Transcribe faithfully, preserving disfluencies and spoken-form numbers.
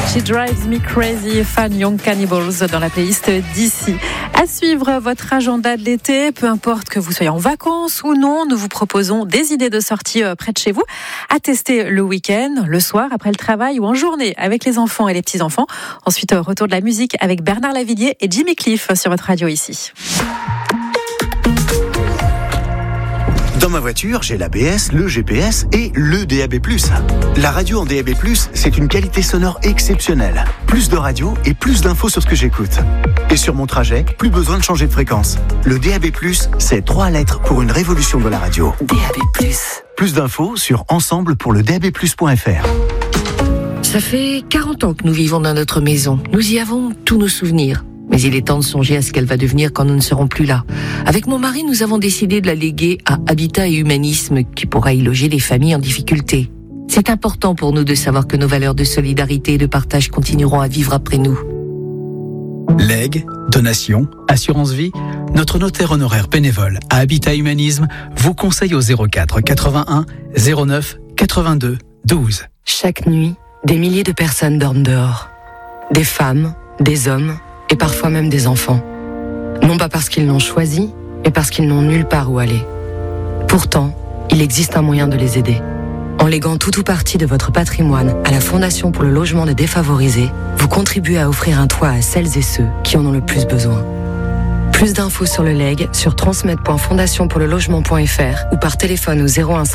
She Drives Me Crazy, Fan Young Cannibals dans la playlist d'ici. À suivre votre agenda de l'été, peu importe que vous soyez en vacances ou non, nous vous proposons des idées de sortie près de chez vous, à tester le week-end, le soir, après le travail ou en journée avec les enfants et les petits-enfants. Ensuite, retour de la musique avec Bernard Lavilliers et Jimmy Cliff sur votre radio ici. Dans ma voiture, j'ai l'A B S, le G P S et le D A B plus. La radio en D A B plus, c'est une qualité sonore exceptionnelle. Plus de radio et plus d'infos sur ce que j'écoute. Et sur mon trajet, plus besoin de changer de fréquence. Le D A B plus, c'est trois lettres pour une révolution de la radio. D A B plus. Plus d'infos sur ensemble pour le D A B plus point F R. Ça fait quarante ans que nous vivons dans notre maison. Nous y avons tous nos souvenirs. Mais il est temps de songer à ce qu'elle va devenir quand nous ne serons plus là. Avec mon mari, nous avons décidé de la léguer à Habitat et Humanisme, qui pourra y loger les familles en difficulté. C'est important pour nous de savoir que nos valeurs de solidarité et de partage continueront à vivre après nous. Legs, donations, assurance vie, notre notaire honoraire bénévole à Habitat Humanisme vous conseille au zéro quatre quatre-vingt-un zéro neuf quatre-vingt-deux douze. Chaque nuit, des milliers de personnes dorment dehors. Des femmes, des hommes et parfois même des enfants. Non pas parce qu'ils l'ont choisi, mais parce qu'ils n'ont nulle part où aller. Pourtant, il existe un moyen de les aider. En léguant tout ou partie de votre patrimoine à la Fondation pour le logement des défavorisés, vous contribuez à offrir un toit à celles et ceux qui en ont le plus besoin. Plus d'infos sur le legs sur transmet point fondation pour le logement point F R ou par téléphone au zéro un